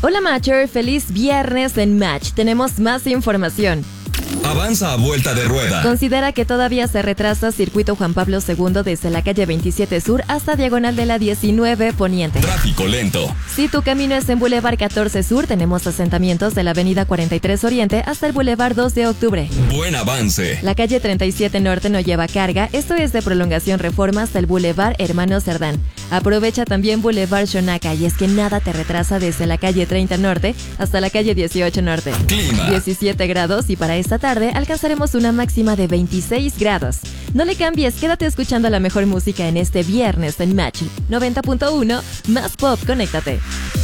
Hola Matcher, feliz viernes en Match. Tenemos más información. Avanza a vuelta de rueda. Considera que todavía se retrasa Circuito Juan Pablo II desde la calle 27 Sur hasta diagonal de la 19 Poniente. Tráfico lento. Si tu camino es en Boulevard 14 Sur, tenemos asentamientos de la avenida 43 Oriente hasta el Boulevard 2 de Octubre. Buen avance. La calle 37 Norte no lleva carga, esto es de prolongación Reforma hasta el Boulevard Hermano Cerdán. Aprovecha también Boulevard Xonaca y es que nada te retrasa desde la calle 30 Norte hasta la calle 18 Norte. Clima. 17 grados y para esta tarde alcanzaremos una máxima de 26 grados. No le cambies, quédate escuchando la mejor música en este viernes en Match 90.1, más pop, conéctate.